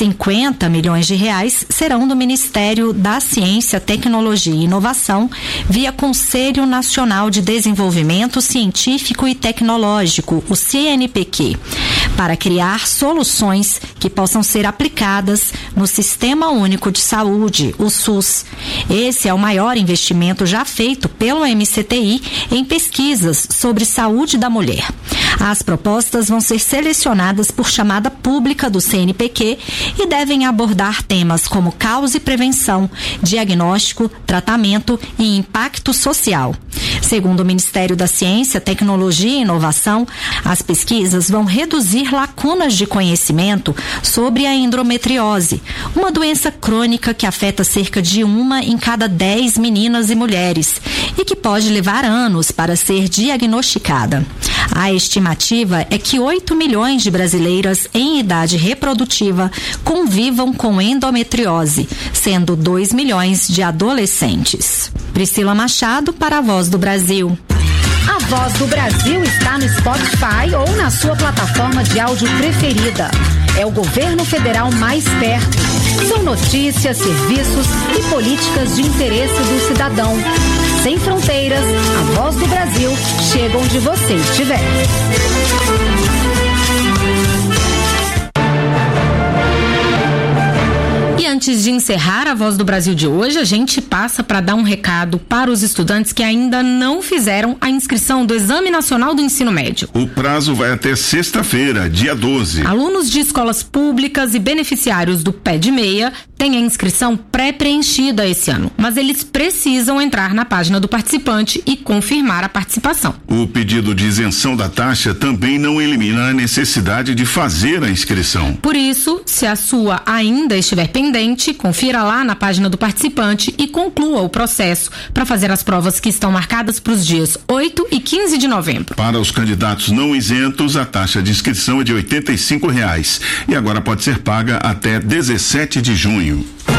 50 milhões de reais serão do Ministério da Ciência, Tecnologia e Inovação via Conselho Nacional de Desenvolvimento Científico e Tecnológico, o CNPq, para criar soluções que possam ser aplicadas no Sistema Único de Saúde, o SUS. Esse é o maior investimento já feito pelo MCTI em pesquisas sobre saúde da mulher. As propostas vão ser selecionadas por chamada pública do CNPq e devem abordar temas como causa e prevenção, diagnóstico, tratamento e impacto social. Segundo o Ministério da Ciência, Tecnologia e Inovação, as pesquisas vão reduzir lacunas de conhecimento sobre a endometriose, uma doença crônica que afeta cerca de 1 em cada 10 meninas e mulheres e que pode levar anos para ser diagnosticada. A estimativa é que 8 milhões de brasileiras em idade reprodutiva convivam com endometriose, sendo 2 milhões de adolescentes. Priscila Machado para a Voz do Brasil. A Voz do Brasil está no Spotify ou na sua plataforma de áudio preferida. É o governo federal mais perto. São notícias, serviços e políticas de interesse do cidadão. Sem fronteiras, a Voz do Brasil chega onde você estiver. E antes de encerrar a Voz do Brasil de hoje, a gente passa para dar um recado para os estudantes que ainda não fizeram a inscrição do Exame Nacional do Ensino Médio. O prazo vai até sexta-feira, dia 12. Alunos de escolas públicas e beneficiários do Pé de Meia têm a inscrição pré-preenchida esse ano, mas eles precisam entrar na página do participante e confirmar a participação. O pedido de isenção da taxa também não elimina a necessidade de fazer a inscrição. Por isso, se a sua ainda estiver pendente, confira lá na página do participante e conclua o processo para fazer as provas que estão marcadas para os dias 8 e 15 de novembro. Para os candidatos não isentos, a taxa de inscrição é de R$85 e agora pode ser paga até 17 de junho.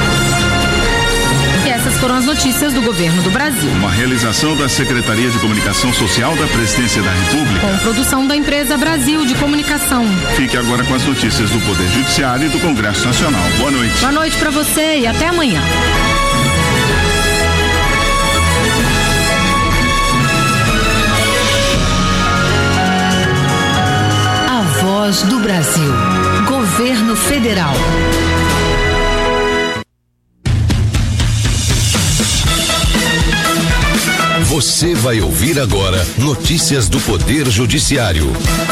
E essas foram as notícias do Governo do Brasil. Uma realização da Secretaria de Comunicação Social da Presidência da República. Com produção da empresa Brasil de Comunicação. Fique agora com as notícias do Poder Judiciário e do Congresso Nacional. Boa noite. Boa noite para você e até amanhã. Voz do Brasil. Governo Federal. Você vai ouvir agora notícias do Poder Judiciário.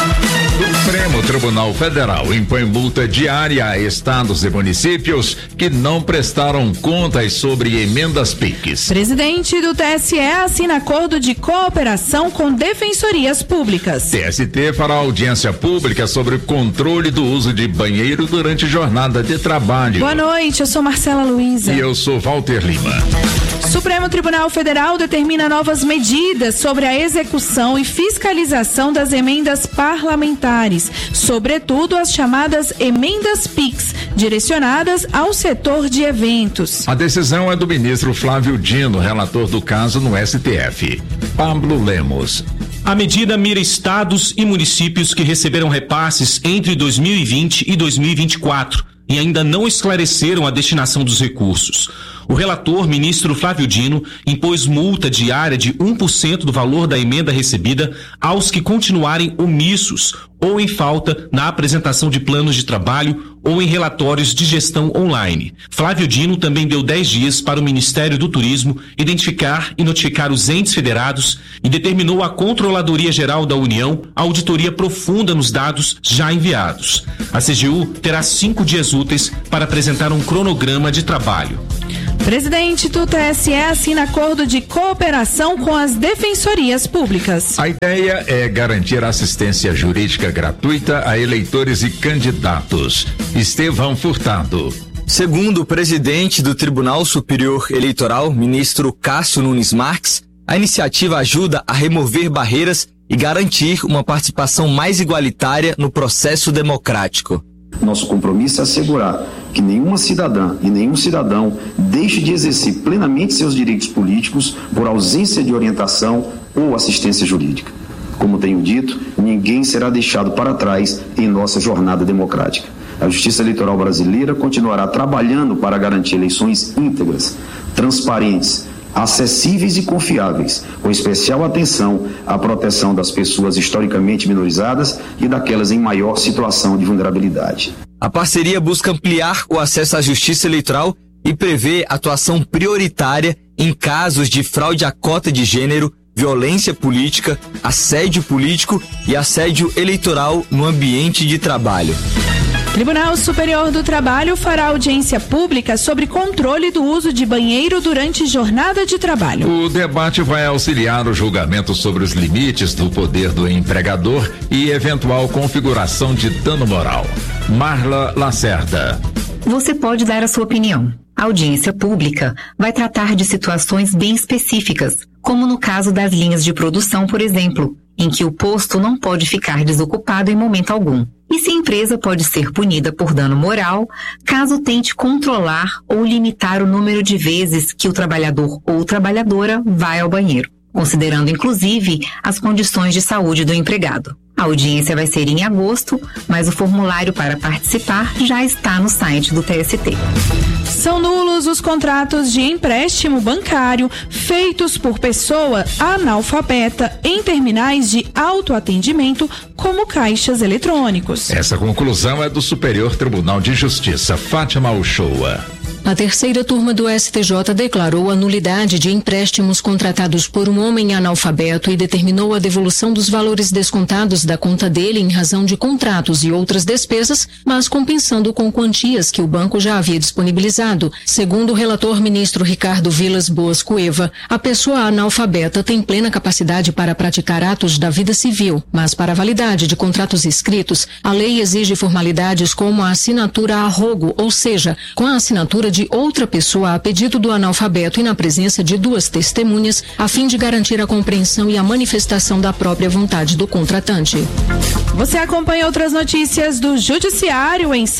O Supremo Tribunal Federal impõe multa diária a estados e municípios que não prestaram contas sobre emendas PIX. Presidente do TSE assina acordo de cooperação com defensorias públicas. TST fará audiência pública sobre o controle do uso de banheiro durante jornada de trabalho. Boa noite, eu sou Marcela Luiza. E eu sou Walter Lima. Supremo Tribunal Federal determina novas medidas sobre a execução e fiscalização das emendas parlamentares, sobretudo as chamadas emendas PIX, direcionadas ao setor de eventos. A decisão é do ministro Flávio Dino, relator do caso no STF. Pablo Lemos. A medida mira estados e municípios que receberam repasses entre 2020 e 2024 e ainda não esclareceram a destinação dos recursos. O relator, ministro Flávio Dino, impôs multa diária de 1% do valor da emenda recebida aos que continuarem omissos ou em falta na apresentação de planos de trabalho ou em relatórios de gestão online. Flávio Dino também deu 10 dias para o Ministério do Turismo identificar e notificar os entes federados e determinou à Controladoria Geral da União a auditoria profunda nos dados já enviados. A CGU terá 5 dias úteis para apresentar um cronograma de trabalho. Presidente do TSE assina acordo de cooperação com as defensorias públicas. A ideia é garantir assistência jurídica gratuita a eleitores e candidatos. Estevão Furtado. Segundo o presidente do Tribunal Superior Eleitoral, ministro Cássio Nunes Marques, a iniciativa ajuda a remover barreiras e garantir uma participação mais igualitária no processo democrático. Nosso compromisso é assegurar que nenhuma cidadã e nenhum cidadão deixe de exercer plenamente seus direitos políticos por ausência de orientação ou assistência jurídica. Como tenho dito, ninguém será deixado para trás em nossa jornada democrática. A Justiça Eleitoral brasileira continuará trabalhando para garantir eleições íntegras, transparentes, acessíveis e confiáveis, com especial atenção à proteção das pessoas historicamente minorizadas e daquelas em maior situação de vulnerabilidade. A parceria busca ampliar o acesso à justiça eleitoral e prevê atuação prioritária em casos de fraude à cota de gênero, violência política, assédio político e assédio eleitoral no ambiente de trabalho. Tribunal Superior do Trabalho fará audiência pública sobre controle do uso de banheiro durante jornada de trabalho. O debate vai auxiliar o julgamento sobre os limites do poder do empregador e eventual configuração de dano moral. Marla Lacerda. Você pode dar a sua opinião. A audiência pública vai tratar de situações bem específicas, como no caso das linhas de produção, por exemplo, em que o posto não pode ficar desocupado em momento algum. E se a empresa pode ser punida por dano moral, caso tente controlar ou limitar o número de vezes que o trabalhador ou trabalhadora vai ao banheiro, considerando inclusive as condições de saúde do empregado. A audiência vai ser em agosto, mas o formulário para participar já está no site do TST. São nulos os contratos de empréstimo bancário feitos por pessoa analfabeta em terminais de autoatendimento como caixas eletrônicos. Essa conclusão é do Superior Tribunal de Justiça, Fátima Uchoa. A terceira turma do STJ declarou a nulidade de empréstimos contratados por um homem analfabeto e determinou a devolução dos valores descontados da conta dele em razão de contratos e outras despesas, mas compensando com quantias que o banco já havia disponibilizado. Segundo o relator ministro Ricardo Vilas Boas Cueva, a pessoa analfabeta tem plena capacidade para praticar atos da vida civil, mas para a validade de contratos escritos, a lei exige formalidades como a assinatura a rogo, ou seja, com a assinatura de outra pessoa a pedido do analfabeto e na presença de 2 testemunhas, a fim de garantir a compreensão e a manifestação da própria vontade do contratante. Você acompanha outras notícias do Judiciário em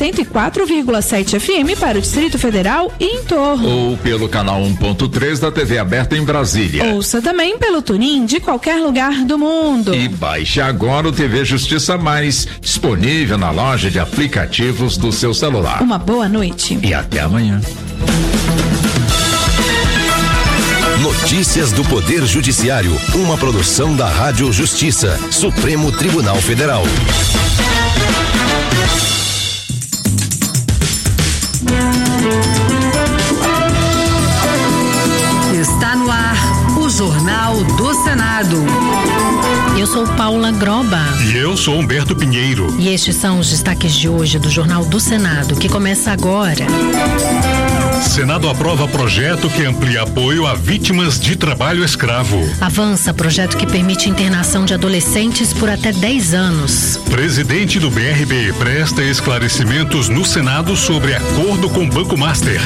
104,7 FM para o Distrito Federal e em torno. Ou pelo canal 1.3 da TV aberta em Brasília. Ouça também pelo TuneIn de qualquer lugar do mundo. E baixe agora o TV Justiça Mais, disponível na loja de aplicativos do seu celular. Uma boa noite. E até amanhã. Notícias do Poder Judiciário, uma produção da Rádio Justiça, Supremo Tribunal Federal. Está no ar o Jornal do Senado. Eu sou Paula Groba. E eu sou Humberto Pinheiro. E estes são os destaques de hoje do Jornal do Senado, que começa agora. Senado aprova projeto que amplia apoio a vítimas de trabalho escravo. Avança projeto que permite internação de adolescentes por até 10 anos. Presidente do BRB presta esclarecimentos no Senado sobre acordo com o Banco Master.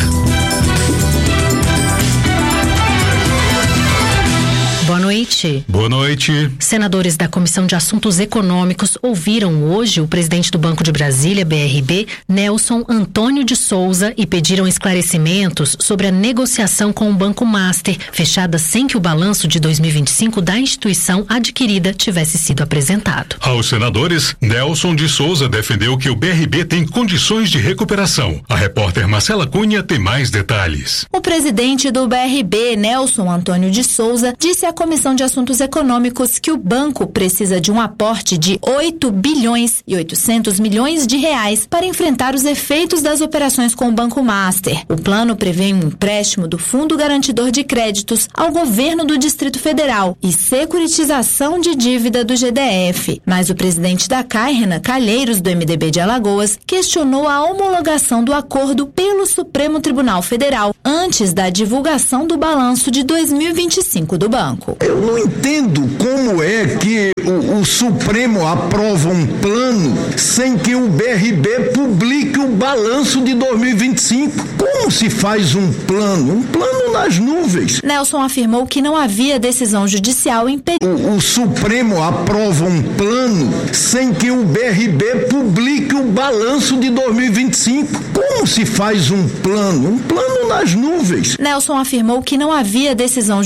Boa noite. Boa noite. Senadores da Comissão de Assuntos Econômicos ouviram hoje o presidente do Banco de Brasília, BRB, Nelson Antônio de Souza, e pediram esclarecimentos sobre a negociação com o Banco Master, fechada sem que o balanço de 2025 da instituição adquirida tivesse sido apresentado. Aos senadores, Nelson de Souza defendeu que o BRB tem condições de recuperação. A repórter Marcela Cunha tem mais detalhes. O presidente do BRB, Nelson Antônio de Souza, disse à Comissão de Assuntos Econômicos que o banco precisa de um aporte de 8 bilhões e 800 milhões de reais para enfrentar os efeitos das operações com o Banco Master. O plano prevê um empréstimo do Fundo Garantidor de Créditos ao governo do Distrito Federal e securitização de dívida do GDF. Mas o presidente da CAI, Renan Calheiros, do MDB de Alagoas, questionou a homologação do acordo pelo Supremo Tribunal Federal antes da divulgação do balanço de 2025 do banco. Eu não entendo como é que o Supremo aprova um plano sem que o BRB publique o balanço de 2025. Como se faz um plano? Um plano nas nuvens. Nelson afirmou que não havia decisão judicial impedindo. O Supremo aprova um plano sem que o BRB publique o balanço de 2025. Como se faz um plano? Um plano nas nuvens. Nelson afirmou que não havia decisão